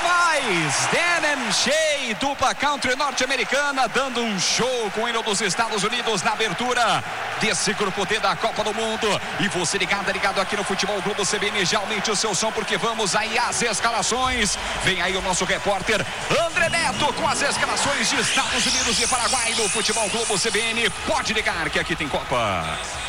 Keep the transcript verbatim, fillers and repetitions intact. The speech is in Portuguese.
faz Dan and Shay, dupla country norte-americana, dando um show com o hino dos Estados Unidos na abertura desse grupo D da Copa do Mundo. E você ligado, ligado aqui no Futebol Globo C B N, já aumente o seu som, porque vamos aí às escalações. Vem aí o nosso repórter André Neto com as escalações de Estados Unidos e Paraguai no Futebol Globo C B N. Pode ligar que aqui tem Copa.